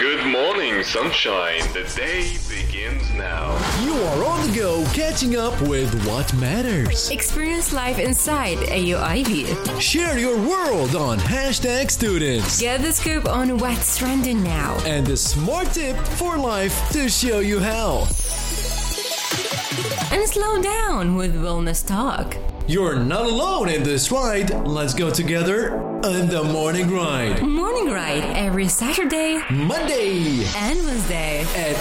Good morning, sunshine. The day begins now. You are on the go, catching up with what matters. Experience life inside AUIB. Share your world on Hashtag Students. Get the scoop on what's trending now. And the smart tip for life to show you how. And slow down with Wellness Talk. You're not alone in this ride. Let's go together on the Morning Ride. Morning Ride every Saturday, Monday, and Wednesday at